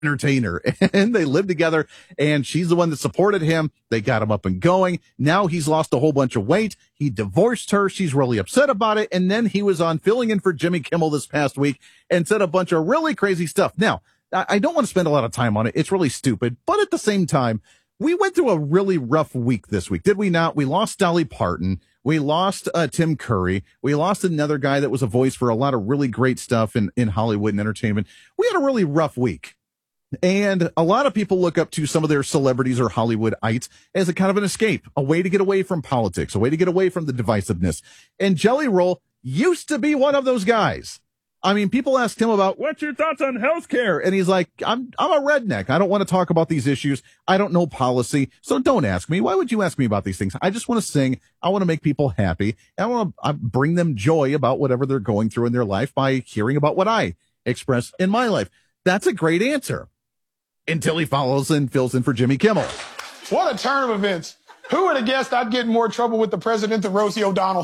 entertainer, and they lived together, and she's the one that supported him. They got him up and going. Now he's lost a whole bunch of weight. He divorced her. She's really upset about it. And then he was on filling in for Jimmy Kimmel this past week and said a bunch of really crazy stuff. Now, I don't want to spend a lot of time on it. It's really stupid. But at the same time, we went through a really rough week this week, did we not? We lost Dolly Parton. We lost Tim Curry. We lost another guy that was a voice for a lot of really great stuff in Hollywood and entertainment. We had a really rough week. And a lot of people look up to some of their celebrities or Hollywoodites as a kind of an escape, a way to get away from politics, a way to get away from the divisiveness. And Jelly Roll used to be one of those guys. I mean, people asked him about, what's your thoughts on healthcare? And he's like, I'm a redneck. I don't want to talk about these issues. I don't know policy. So don't ask me. Why would you ask me about these things? I just want to sing. I want to make people happy. And I want to bring them joy about whatever they're going through in their life by hearing about what I express in my life. That's a great answer. Until he follows and fills in for Jimmy Kimmel. What a turn of events. Who would have guessed I'd get in more trouble with the president than Rosie O'Donnell?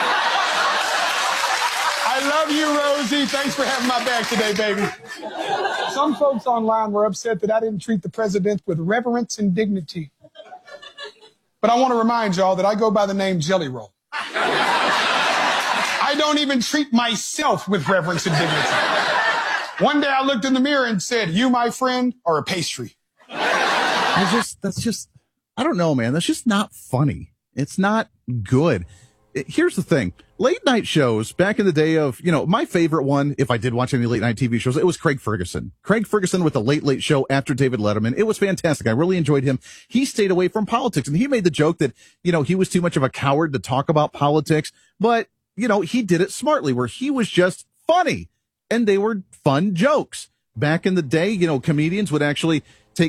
I love you, Rosie. Thanks for having my back today, baby. Some folks online were upset that I didn't treat the president with reverence and dignity. But I want to remind y'all that I go by the name Jelly Roll. I don't even treat myself with reverence and dignity. One day I looked in the mirror and said, you, my friend, are a pastry. That's just, I don't know, man. That's just not funny. It's not good. Here's the thing. Late night shows back in the day of, my favorite one, if I did watch any late night TV shows, it was Craig Ferguson. Craig Ferguson with the Late Show after David Letterman. It was fantastic. I really enjoyed him. He stayed away from politics, and he made the joke that, he was too much of a coward to talk about politics. But, he did it smartly where he was just funny. And they were fun jokes. Back in the day, comedians would actually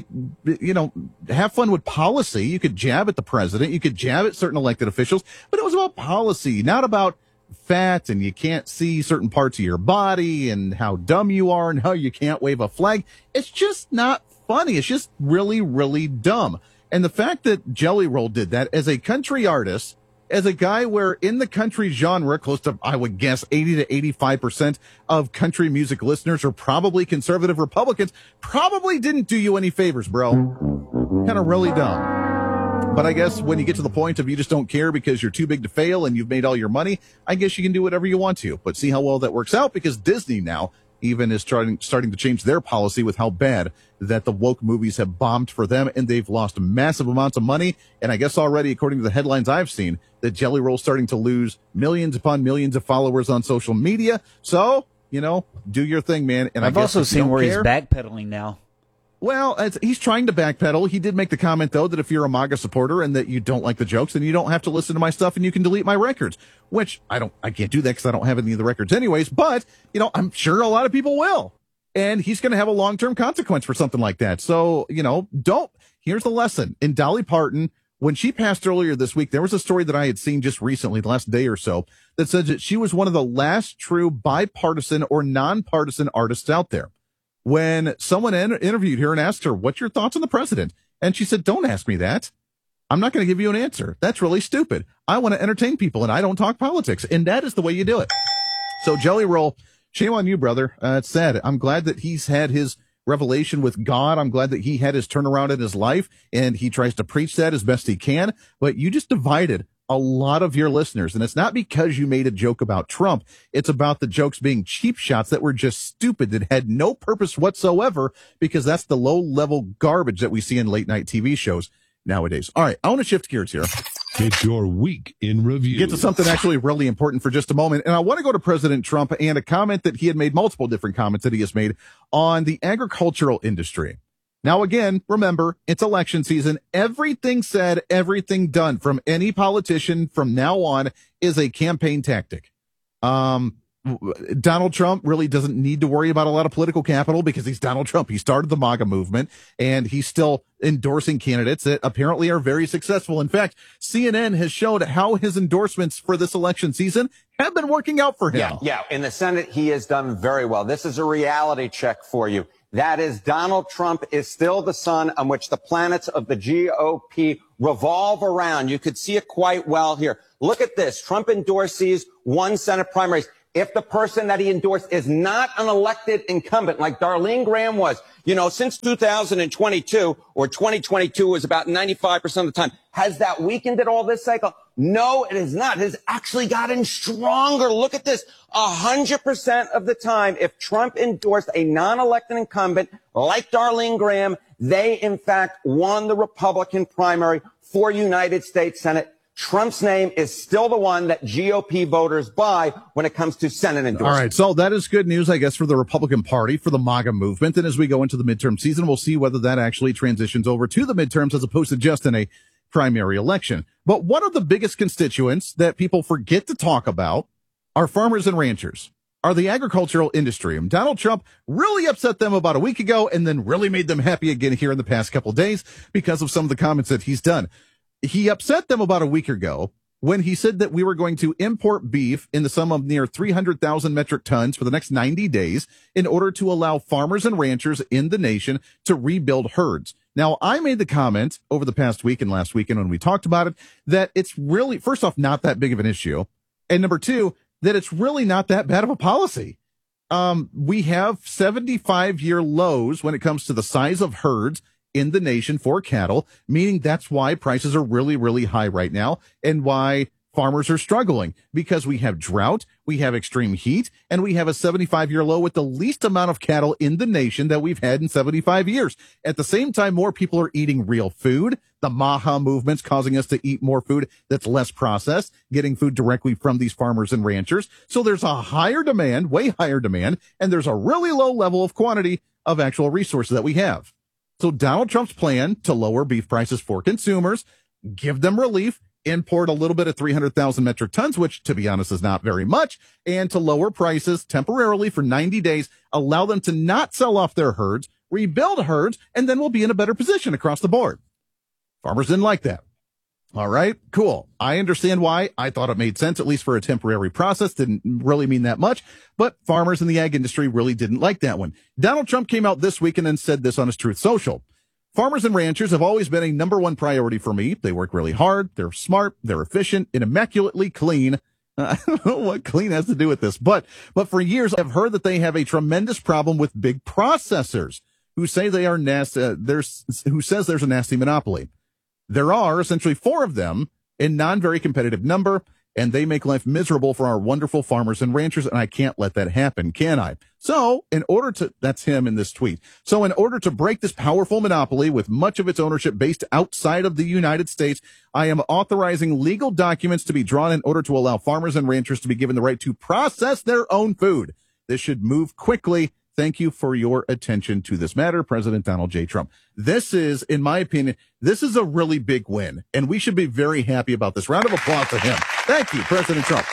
have fun with policy. You could jab at the president. You could jab at certain elected officials. But it was about policy, not about fat and you can't see certain parts of your body and how dumb you are and how you can't wave a flag. It's just not funny. It's just really, really dumb. And the fact that Jelly Roll did that as a country artist, as a guy where in the country genre, close to, I would guess, 80 to 85% of country music listeners are probably conservative Republicans, probably didn't do you any favors, bro. Kind of really dumb. But I guess when you get to the point of you just don't care because you're too big to fail and you've made all your money, I guess you can do whatever you want to. But see how well that works out, because Disney now even is starting to change their policy with how bad that the woke movies have bombed for them, and they've lost massive amounts of money. And I guess already, according to the headlines I've seen, that Jelly Roll's starting to lose millions upon millions of followers on social media. So, do your thing, man. And I've also seen where he's backpedaling now. Well, he's trying to backpedal. He did make the comment, though, that if you're a MAGA supporter and that you don't like the jokes, then you don't have to listen to my stuff and you can delete my records, which I can't do that because I don't have any of the records anyways. But, I'm sure a lot of people will. And he's going to have a long-term consequence for something like that. So, here's the lesson. In Dolly Parton, when she passed earlier this week, there was a story that I had seen just recently, the last day or so, that says that she was one of the last true bipartisan or nonpartisan artists out there. When someone interviewed her and asked her, what's your thoughts on the president? And she said, don't ask me that. I'm not going to give you an answer. That's really stupid. I want to entertain people and I don't talk politics. And that is the way you do it. So Jelly Roll, shame on you, brother. It's sad. I'm glad that he's had his revelation with God. I'm glad that he had his turnaround in his life and he tries to preach that as best he can. But you just divided a lot of your listeners. And it's not because you made a joke about Trump. It's about the jokes being cheap shots that were just stupid, that had no purpose whatsoever, because that's the low level garbage that we see in late night TV shows nowadays. All right. I want to shift gears here. It's your week in review. Get to something actually really important for just a moment. And I want to go to President Trump and a comment that he had made, multiple different comments that he has made on the agricultural industry. Now, again, remember, it's election season. Everything said, everything done from any politician from now on is a campaign tactic. Donald Trump really doesn't need to worry about a lot of political capital because he's Donald Trump. He started the MAGA movement and he's still endorsing candidates that apparently are very successful. In fact, CNN has showed how his endorsements for this election season have been working out for him. Yeah. In the Senate, he has done very well. This is a reality check for you. That is, Donald Trump is still the sun on which the planets of the GOP revolve around. You could see it quite well here. Look at this. Trump endorsees won Senate primaries. if the person that he endorsed is not an elected incumbent like Darlene Graham was. You know, since 2022 or 2022 was about 95% of the time. Has that weakened it all this cycle? No, it has not. It has actually gotten stronger. Look at this. 100% of the time, if Trump endorsed a non-elected incumbent like Darlene Graham, they in fact won the Republican primary for United States Senate. Trump's name is still the one that GOP voters buy when it comes to Senate endorsement. All right, so that is good news, I guess, for the Republican Party, for the MAGA movement. And as we go into the midterm season, we'll see whether that actually transitions over to the midterms as opposed to just in a primary election. But one of the biggest constituents that people forget to talk about are farmers and ranchers, are the agricultural industry. And Donald Trump really upset them about a week ago and then really made them happy again here in the past couple of days because of some of the comments that he's done. He upset them about a week ago when he said that we were going to import beef in the sum of near 300,000 metric tons for the next 90 days in order to allow farmers and ranchers in the nation to rebuild herds. Now, I made the comment over the past week and last weekend when we talked about it that it's really, first off, not that big of an issue. And number two, that it's really not that bad of a policy. We have 75-year lows when it comes to the size of herds in the nation for cattle, meaning that's why prices are really, really high right now and why farmers are struggling, because we have drought, we have extreme heat, and we have a 75-year low with the least amount of cattle in the nation that we've had in 75 years. At the same time, more people are eating real food. The MAHA movement's causing us to eat more food that's less processed, getting food directly from these farmers and ranchers. So there's a higher demand, way higher demand, and there's a really low level of quantity of actual resources that we have. So Donald Trump's plan to lower beef prices for consumers, give them relief, import a little bit of 300,000 metric tons, which, to be honest, is not very much, and to lower prices temporarily for 90 days, allow them to not sell off their herds, rebuild herds, and then we'll be in a better position across the board. Farmers didn't like that. All right, cool. I understand why. I thought it made sense, at least for a temporary process. Didn't really mean that much, but farmers in the ag industry really didn't like that one. Donald Trump came out this weekend and said this on his Truth Social. Farmers and ranchers have always been a number one priority for me. They work really hard. They're smart. They're efficient and immaculately clean. I don't know what clean has to do with this, but for years I've heard that they have a tremendous problem with big processors who say they are who says there's a nasty monopoly. There are essentially 4 of them in non-very competitive number, and they make life miserable for our wonderful farmers and ranchers, and I can't let that happen, can I? So, that's him in this tweet. So in order to break this powerful monopoly with much of its ownership based outside of the United States, I am authorizing legal documents to be drawn in order to allow farmers and ranchers to be given the right to process their own food. This should move quickly. Thank you for your attention to this matter, President Donald J. Trump. This is, in my opinion, this is a really big win, and we should be very happy about this. Round of applause to him. Thank you, President Trump.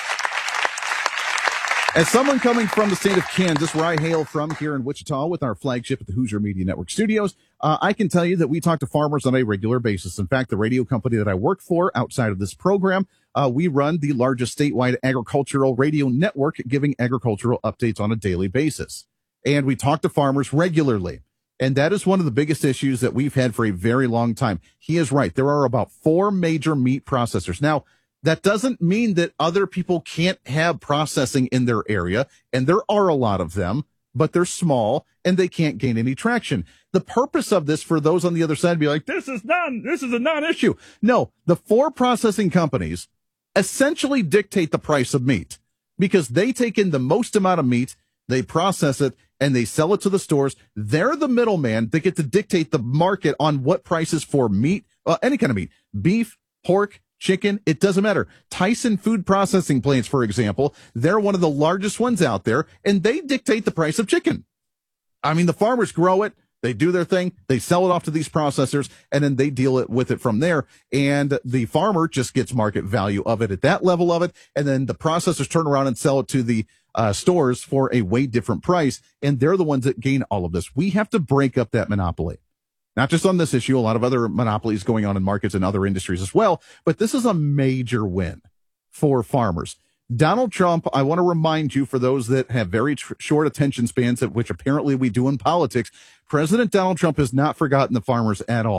As someone coming from the state of Kansas, where I hail from here in Wichita with our flagship at the Hoosier Media Network studios, I can tell you that we talk to farmers on a regular basis. In fact, the radio company that I work for outside of this program, we run the largest statewide agricultural radio network, giving agricultural updates on a daily basis. And we talk to farmers regularly. And that is one of the biggest issues that we've had for a very long time. He is right. There are about 4 major meat processors. Now, that doesn't mean that other people can't have processing in their area. And there are a lot of them, but they're small and they can't gain any traction. The purpose of this for those on the other side to be like, this is a non-issue. No, the 4 processing companies essentially dictate the price of meat because they take in the most amount of meat, they process it, and they sell it to the stores. They're the middleman that get to dictate the market on what prices for meat, any kind of meat, beef, pork, chicken, it doesn't matter. Tyson Food Processing Plants, for example, they're one of the largest ones out there, and they dictate the price of chicken. I mean, the farmers grow it, they do their thing, they sell it off to these processors, and then they deal with it from there. And the farmer just gets market value of it at that level of it, and then the processors turn around and sell it to the stores for a way different price, and they're the ones that gain all of this. We have to break up that monopoly. Not just on this issue, a lot of other monopolies going on in markets and other industries as well, but this is a major win for farmers. Donald Trump, I want to remind you, for those that have very short attention spans, which apparently we do in politics, President Donald Trump has not forgotten the farmers at all.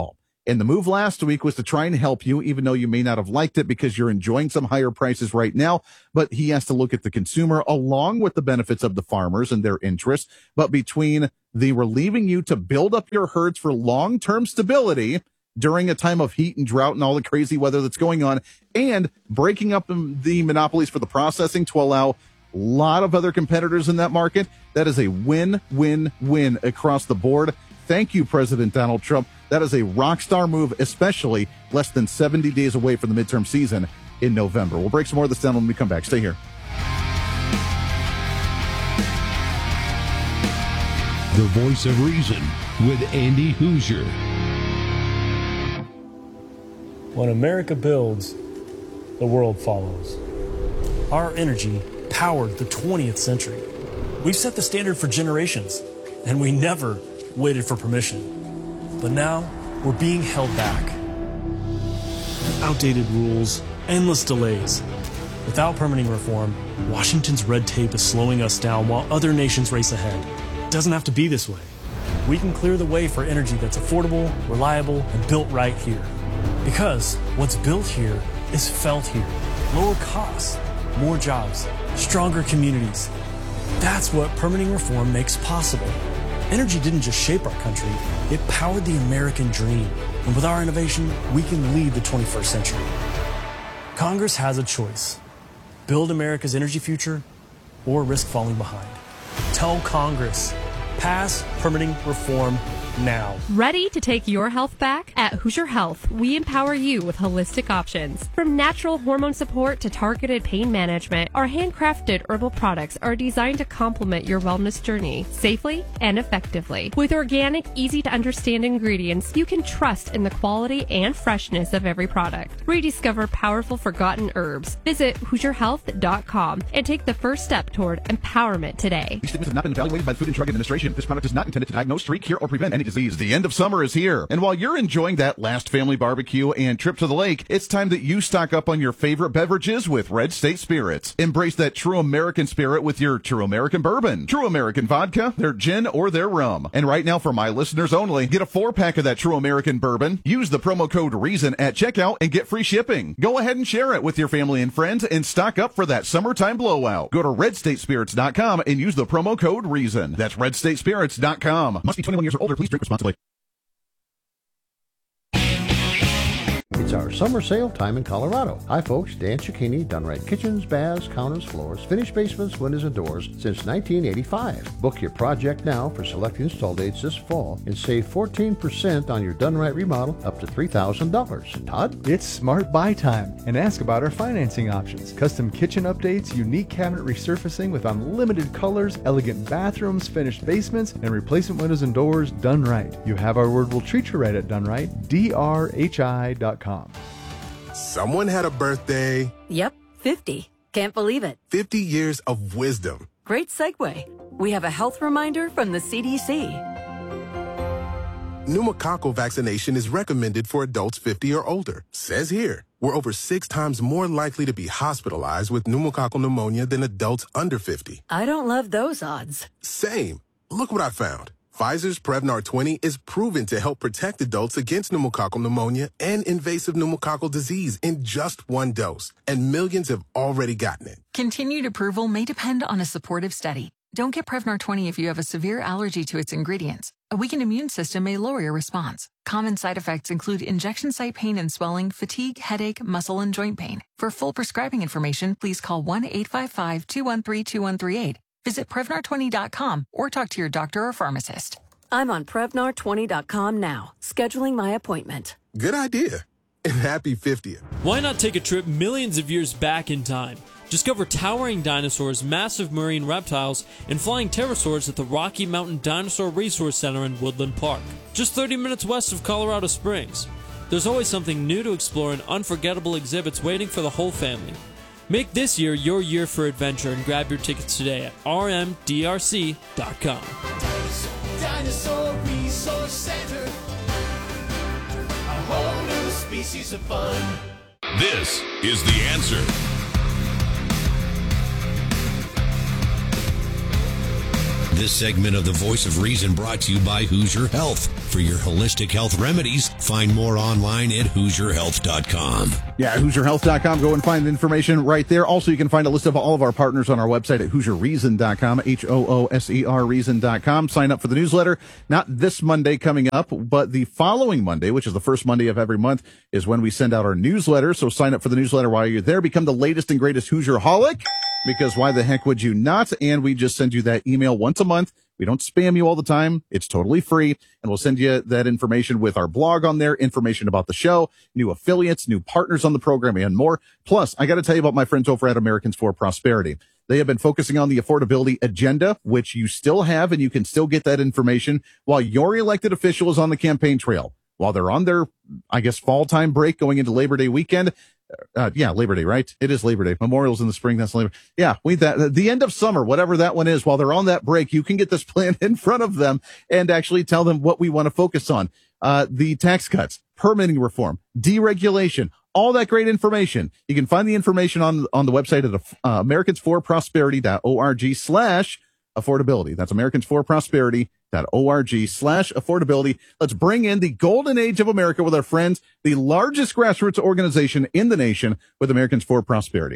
And the move last week was to try and help you, even though you may not have liked it because you're enjoying some higher prices right now. But he has to look at the consumer along with the benefits of the farmers and their interests. But between the relieving you to build up your herds for long-term stability during a time of heat and drought and all the crazy weather that's going on, and breaking up the monopolies for the processing to allow a lot of other competitors in that market, that is a win-win-win across the board. Thank you, President Donald Trump. That is a rock star move, especially less than 70 days away from the midterm season in November. We'll break some more of this down when we come back. Stay here. The voice of reason with Andy Hoosier. When America builds, the world follows. Our energy powered the 20th century. We've set the standard for generations, and we never waited for permission. But now, we're being held back. Outdated rules, endless delays. Without permitting reform, Washington's red tape is slowing us down while other nations race ahead. It doesn't have to be this way. We can clear the way for energy that's affordable, reliable, and built right here. Because what's built here is felt here. Lower costs, more jobs, stronger communities. That's what permitting reform makes possible. Energy didn't just shape our country, it powered the American dream. And with our innovation, we can lead the 21st century. Congress has a choice. Build America's energy future or risk falling behind. Tell Congress, pass permitting reform now. Ready to take your health back? At Hoosier Health, we empower you with holistic options. From natural hormone support to targeted pain management, our handcrafted herbal products are designed to complement your wellness journey safely and effectively. With organic, easy-to-understand ingredients, you can trust in the quality and freshness of every product. Rediscover powerful forgotten herbs. Visit HoosierHealth.com and take the first step toward empowerment today. These statements have not been evaluated by the Food and Drug Administration. This product is not intended to diagnose, treat, cure, or prevent any disease. The end of summer is here. And while you're enjoying that last family barbecue and trip to the lake, it's time that you stock up on your favorite beverages with Red State Spirits. Embrace that true American spirit with your True American Bourbon, True American Vodka, their gin, or their rum. And right now, for my listeners only, get a 4-pack of that True American Bourbon. Use the promo code REASON at checkout and get free shipping. Go ahead and share it with your family and friends and stock up for that summertime blowout. Go to redstatespirits.com and use the promo code REASON. That's redstatespirits.com. Must be 21 years or older. Please drink responsibly. It's our summer sale time in Colorado. Hi folks, Dan Cicchini, done right kitchens, baths, counters, floors, finished basements, windows, and doors since 1985. Book your project now for select install dates this fall and save 14% on your done right remodel up to $3,000. Todd? It's smart buy time, and ask about our financing options. Custom kitchen updates, unique cabinet resurfacing with unlimited colors, elegant bathrooms, finished basements, and replacement windows and doors done right. You have our word, we'll treat you right at Done Right. DRHI.com. Someone had a birthday. Yep, 50. Can't believe it. 50 years of wisdom. Great segue. We have a health reminder from the CDC. Pneumococcal vaccination is recommended for adults 50 or older. Says here, we're over 6 times more likely to be hospitalized with pneumococcal pneumonia than adults under 50. I don't love those odds. Same. Look what I found. Pfizer's Prevnar 20 is proven to help protect adults against pneumococcal pneumonia and invasive pneumococcal disease in just 1 dose. And millions have already gotten it. Continued approval may depend on a supportive study. Don't get Prevnar 20 if you have a severe allergy to its ingredients. A weakened immune system may lower your response. Common side effects include injection site pain and swelling, fatigue, headache, muscle, and joint pain. For full prescribing information, please call 1-855-213-2138. Visit Prevnar20.com or talk to your doctor or pharmacist. I'm on Prevnar20.com now, scheduling my appointment. Good idea. And happy 50th. Why not take a trip millions of years back in time? Discover towering dinosaurs, massive marine reptiles, and flying pterosaurs at the Rocky Mountain Dinosaur Resource Center in Woodland Park, just 30 minutes west of Colorado Springs. There's always something new to explore and unforgettable exhibits waiting for the whole family. Make this year your year for adventure and grab your tickets today at rmdrc.com. Dinosaur Resource Center. A whole new species of fun. This is The Answer. This segment of the Voice of Reason brought to you by Hoosier Health. For your holistic health remedies, find more online at HoosierHealth.com. Yeah, HoosierHealth.com. Go and find information right there. Also, you can find a list of all of our partners on our website at HoosierReason.com, HOOSER Reason.com. Sign up for the newsletter. Not this Monday coming up, but the following Monday, which is the first Monday of every month, is when we send out our newsletter. So sign up for the newsletter while you're there. Become the latest and greatest Hoosier-holic, because why the heck would you not? And we just send you that email once a month. We don't spam you all the time. It's totally free. And we'll send you that information with our blog on there, information about the show, new affiliates, new partners on the program, and more. Plus, I got to tell you about my friends over at Americans for Prosperity. They have been focusing on the affordability agenda, which you still have, and you can still get that information while your elected official is on the campaign trail. While they're on their, I guess, fall time break going into Labor Day weekend. Labor Day, right? It is Labor Day. Memorial's in the spring. That's Labor. Yeah, the end of summer, whatever that one is, while they're on that break, you can get this plan in front of them and actually tell them what we want to focus on. The tax cuts, permitting reform, deregulation, all that great information. You can find the information on the website at americansforprosperity.org/affordability. That's americansforprosperity.org/affordability. Let's bring in the golden age of America with our friends, the largest grassroots organization in the nation, with Americans for Prosperity.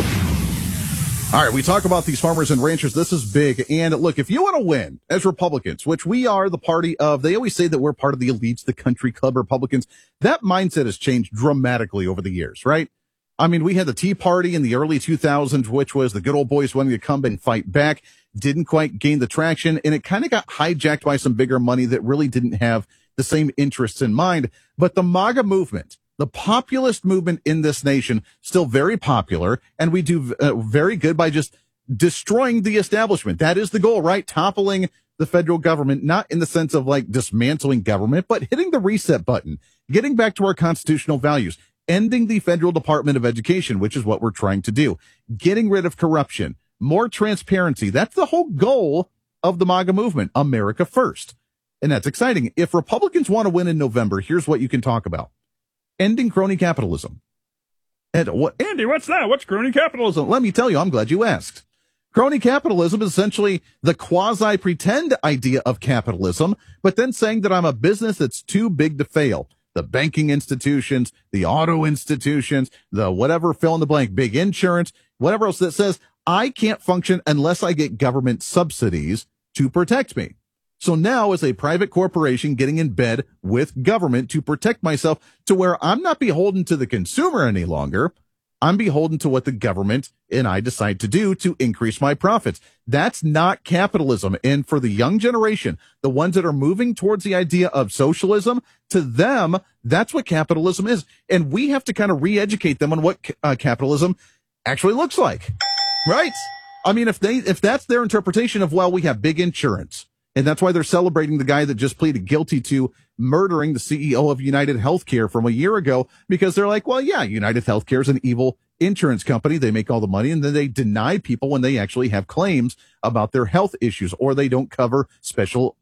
All right, we talk about these farmers and ranchers. This is big. And look, if you want to win as Republicans, which we are the party of, they always say that we're part of the elites, the country club Republicans. That mindset has changed dramatically over the years, right? I mean, we had the Tea Party in the early 2000s, which was the good old boys wanting to come and fight back. Didn't quite gain the traction, and it kind of got hijacked by some bigger money that really didn't have the same interests in mind. But the MAGA movement, the populist movement in this nation, still very popular, and we do very good by just destroying the establishment. That is the goal, right? Toppling the federal government, not in the sense of like dismantling government, but hitting the reset button, getting back to our constitutional values, ending the federal Department of Education, which is what we're trying to do, getting rid of corruption, more transparency. That's the whole goal of the MAGA movement, America First. And that's exciting. If Republicans want to win in November, here's what you can talk about. Ending crony capitalism. And what, Andy, what's that? What's crony capitalism? Let me tell you, I'm glad you asked. Crony capitalism is essentially the quasi-pretend idea of capitalism, but then saying that I'm a business that's too big to fail. The banking institutions, the auto institutions, the whatever fill in the blank, big insurance, whatever else that says I can't function unless I get government subsidies to protect me. So now as a private corporation getting in bed with government to protect myself to where I'm not beholden to the consumer any longer. I'm beholden to what the government and I decide to do to increase my profits. That's not capitalism. And for the young generation, the ones that are moving towards the idea of socialism, to them, that's what capitalism is. And we have to kind of re-educate them on what capitalism actually looks like. Right? I mean, if that's their interpretation of, well, we have big insurance, and that's why they're celebrating the guy that just pleaded guilty to murdering the CEO of United Healthcare from a year ago, because they're like, well, yeah, United Healthcare is an evil insurance company. They make all the money, and then they deny people when they actually have claims about their health issues, or they don't cover special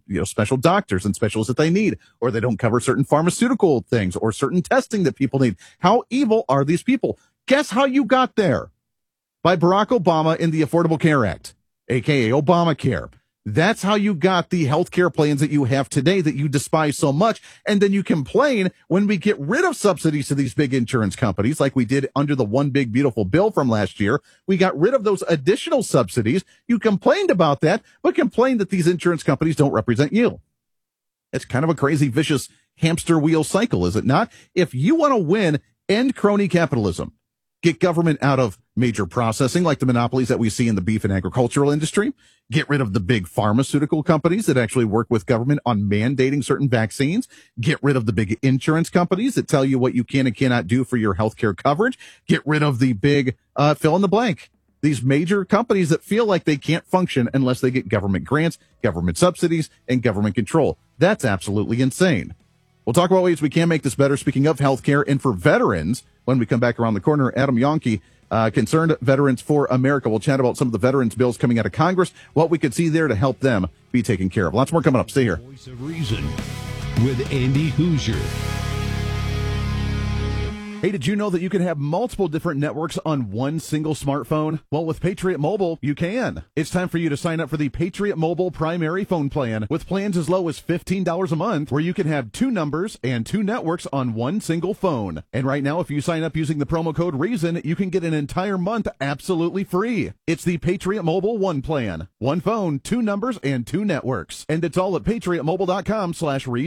doctors and specialists that they need, or they don't cover certain pharmaceutical things or certain testing that people need. How evil are these people? Guess how you got there? By Barack Obama in the Affordable Care Act, aka Obamacare. That's how you got the healthcare plans that you have today that you despise so much. And then you complain when we get rid of subsidies to these big insurance companies, like we did under the One Big Beautiful Bill from last year. We got rid of those additional subsidies. You complained about that, but complained that these insurance companies don't represent you. It's kind of a crazy, vicious hamster wheel cycle, is it not? If you want to win, end crony capitalism. Get government out of major processing like the monopolies that we see in the beef and agricultural industry. Get rid of the big pharmaceutical companies that actually work with government on mandating certain vaccines. Get rid of the big insurance companies that tell you what you can and cannot do for your healthcare coverage. Get rid of the big fill in the blank. These major companies that feel like they can't function unless they get government grants, government subsidies, and government control. That's absolutely insane. We'll talk about ways we can make this better. Speaking of healthcare, and for veterans, when we come back around the corner, Adam Yonke, Concerned Veterans for America. We'll chat about some of the veterans bills coming out of Congress, what we could see there to help them be taken care of. Lots more coming up. Stay here. Voice of Reason with Andy Hoosier. Hey, did you know that you can have multiple different networks on one single smartphone? Well, with Patriot Mobile, you can. It's time for you to sign up for the Patriot Mobile primary phone plan with plans as low as $15 a month, where you can have 2 numbers and 2 networks on one single phone. And right now, if you sign up using the promo code REASON, you can get an entire month absolutely free. It's the Patriot Mobile One plan. 1 phone, 2 numbers, and 2 networks. And it's all at patriotmobile.com/reason.